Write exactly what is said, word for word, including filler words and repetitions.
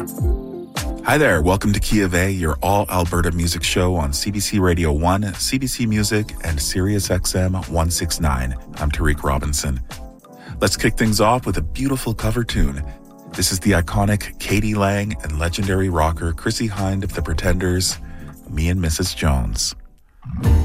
Hi there, welcome to Key of A, your all-Alberta music show on C B C Radio one, C B C Music, and Sirius X M one sixty-nine. I'm Tariq Robinson. Let's kick things off with a beautiful cover tune. This is the iconic Katie Lang and legendary rocker Chrissie Hynde of The Pretenders, Me and Missus Jones.